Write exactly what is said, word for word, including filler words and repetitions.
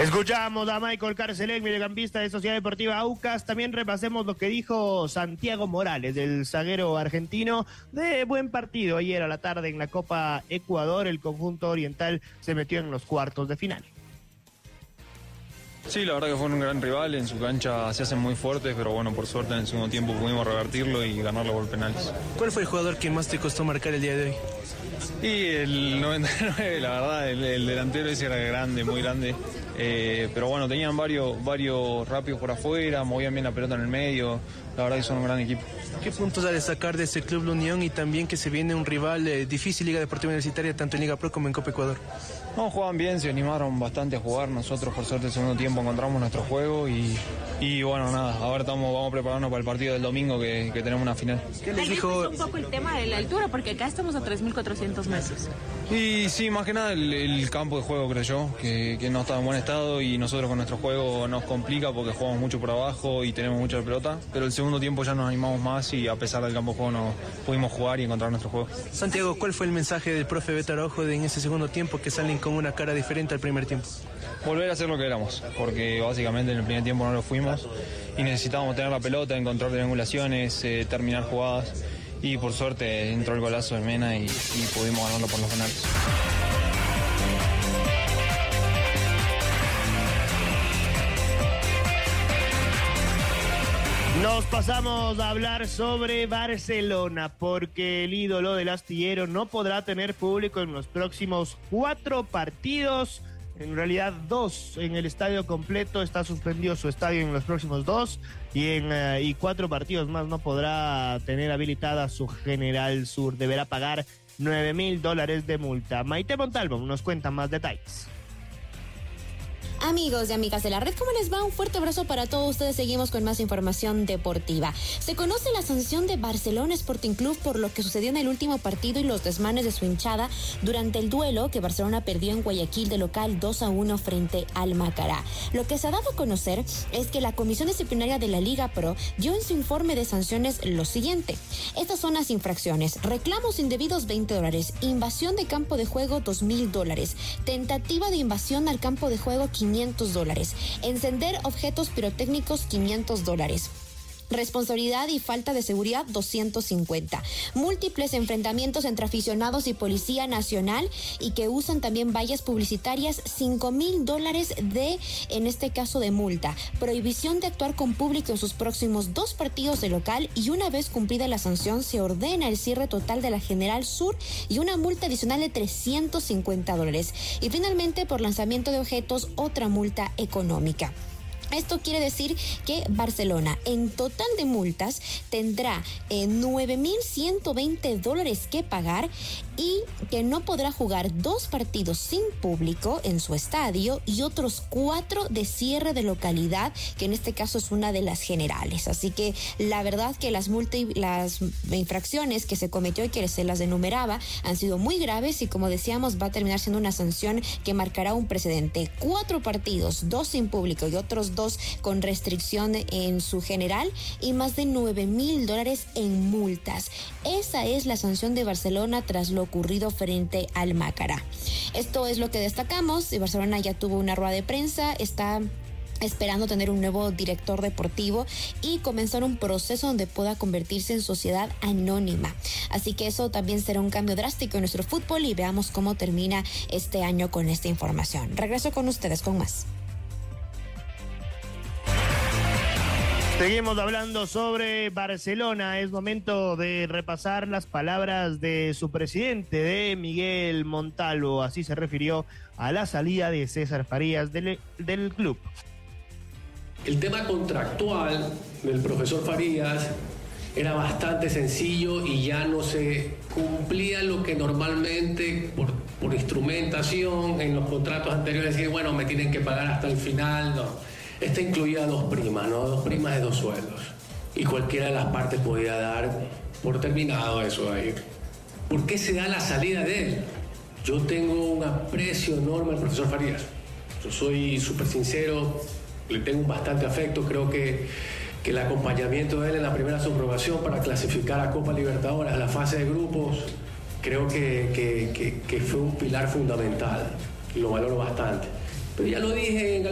Escuchamos a Michael Carcelén, mediocampista de Sociedad Deportiva Aucas. También repasemos lo que dijo Santiago Morales, del zaguero argentino, de buen partido ayer a la tarde en la Copa Ecuador. El conjunto oriental se metió en los cuartos de final. Sí, la verdad que fue un gran rival, en su cancha se hacen muy fuertes, pero bueno, por suerte en el segundo tiempo pudimos revertirlo y ganarlo por penales. ¿Cuál fue el jugador que más te costó marcar el día de hoy? Y el noventa y nueve, la verdad, el, el delantero ese era grande, muy grande, eh, pero bueno, tenían varios, varios rápidos por afuera, movían bien la pelota en el medio, la verdad que son un gran equipo. ¿Qué puntos a destacar de este Club La Unión y también que se viene un rival eh, difícil, Liga Deportiva Universitaria, tanto en Liga Pro como en Copa Ecuador? No, jugaban bien, se animaron bastante a jugar. Nosotros, por suerte, el segundo tiempo encontramos nuestro juego y, y bueno, nada, ahora estamos, vamos a prepararnos para el partido del domingo que, que tenemos una final. ¿Qué les dijo? Un poco el tema de la altura, porque acá estamos a tres mil cuatrocientos metros. Y sí, más que nada el, el campo de juego, creo yo, que, que no está en buen estado y nosotros con nuestro juego nos complica porque jugamos mucho por abajo y tenemos mucha pelota, pero el segundo tiempo ya nos animamos más y a pesar del campo de juego no pudimos jugar y encontrar nuestro juego. Santiago, ¿cuál fue el mensaje del profe Beto Araujo de en ese segundo tiempo que salen con una cara diferente al primer tiempo? Volver a hacer lo que éramos, porque básicamente en el primer tiempo no lo fuimos y necesitábamos tener la pelota, encontrar triangulaciones, eh, terminar jugadas y por suerte entró el golazo de Mena y, y pudimos ganarlo por los penales. Nos pasamos a hablar sobre Barcelona, porque el ídolo del astillero no podrá tener público en los próximos cuatro partidos. En realidad dos en el estadio completo, está suspendido su estadio en los próximos dos y en uh, y cuatro partidos más no podrá tener habilitada su General Sur. Deberá pagar nueve mil dólares de multa. Maite Montalvo nos cuenta más detalles. Amigos y amigas de la red, ¿cómo les va? Un fuerte abrazo para todos ustedes. Seguimos con más información deportiva. Se conoce la sanción de Barcelona Sporting Club por lo que sucedió en el último partido y los desmanes de su hinchada durante el duelo que Barcelona perdió en Guayaquil de local dos a uno frente al Macará. Lo que se ha dado a conocer es que la Comisión Disciplinaria de la Liga Pro dio en su informe de sanciones lo siguiente. Estas son las infracciones: reclamos indebidos veinte dólares, invasión de campo de juego dos mil dólares, tentativa de invasión al campo de juego quinientos dólares, encender objetos pirotécnicos quinientos dólares. Responsabilidad y falta de seguridad doscientos cincuenta. Múltiples enfrentamientos entre aficionados y Policía Nacional y que usan también vallas publicitarias, cinco mil dólares de, en este caso, de multa. Prohibición de actuar con público en sus próximos dos partidos de local y una vez cumplida la sanción se ordena el cierre total de la General Sur y una multa adicional de trescientos cincuenta dólares. Y finalmente, por lanzamiento de objetos, otra multa económica. Esto quiere decir que Barcelona en total de multas tendrá eh, nueve mil ciento veinte dólares que pagar y que no podrá jugar dos partidos sin público en su estadio y otros cuatro de cierre de localidad, que en este caso es una de las generales. Así que la verdad que las multi, las infracciones que se cometió y que se las enumeraba han sido muy graves y, como decíamos, va a terminar siendo una sanción que marcará un precedente. Cuatro partidos, dos sin público y otros dos con restricción en su general y más de nueve mil dólares en multas. Esa es la sanción de Barcelona tras lo ocurrido frente al Macará. Esto es lo que destacamos. Barcelona ya tuvo una rueda de prensa, está esperando tener un nuevo director deportivo y comenzar un proceso donde pueda convertirse en sociedad anónima. Así que eso también será un cambio drástico en nuestro fútbol y veamos cómo termina este año con esta información. Regreso con ustedes con más. Seguimos hablando sobre Barcelona. Es momento de repasar las palabras de su presidente, de Miguel Montalvo. Así se refirió a la salida de César Farías del, del club. El tema contractual del profesor Farías era bastante sencillo y ya no se cumplía lo que normalmente por, por instrumentación en los contratos anteriores decir, bueno, me tienen que pagar hasta el final, no. Esta incluía dos primas, ¿no? Dos primas de dos sueldos. Y cualquiera de las partes podía dar por terminado eso ahí. ¿Por qué se da la salida de él? Yo tengo un aprecio enorme al profesor Farías. Yo soy súper sincero, le tengo bastante afecto. Creo que, que el acompañamiento de él en la primera subrogación para clasificar a Copa Libertadores, a la fase de grupos, creo que, que, que, que fue un pilar fundamental. Y lo valoro bastante. Pero ya lo dije en